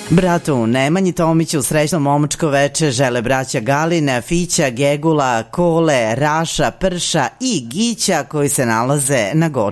Bratu Nemanji Tomiću srećno momačko veče žele braća Galina, Fića, Gegula, Kole, Raša, Prša i Gića koji se nalaze na Goč